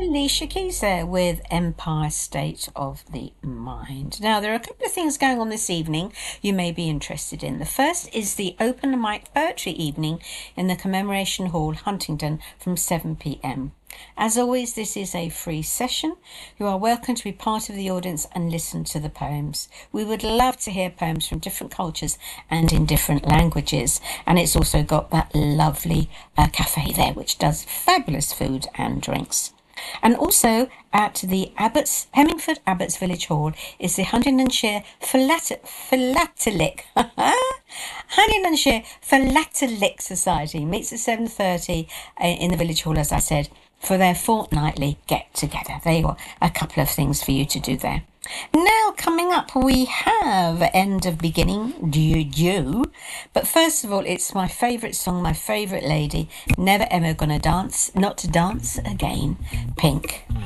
Alicia Keys there with Empire State of the Mind. Now, there are a couple of things going on this evening you may be interested in. The first is the open mic poetry evening in the Commemoration Hall, Huntingdon, from 7 p.m. As always, this is a free session. You are welcome to be part of the audience and listen to the poems. We would love to hear poems from different cultures and in different languages. And it's also got that lovely cafe there, which does fabulous food and drinks. And also at the Hemmingford Abbots Village Hall is the Huntingdonshire Philatelic Huntingdonshire Philatelic Society meets at 7:30 in the Village Hall, as I said, for their fortnightly get together. There you are, a couple of things for you to do there. Now, coming up, we have End of Beginning, Do. But first of all, it's my favourite song, my favourite lady, Never Ever Gonna Dance, Not to Dance Again, Pink.